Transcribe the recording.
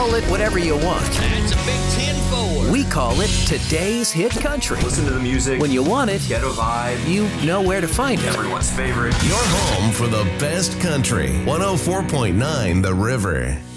Call it whatever you want. That's a big 10-4. We call it Today's Hit Country. Listen to the music. When you want it, Ghetto vibe. you know where to find it. Everyone's favorite. Your home for the best country. 104.9 The River.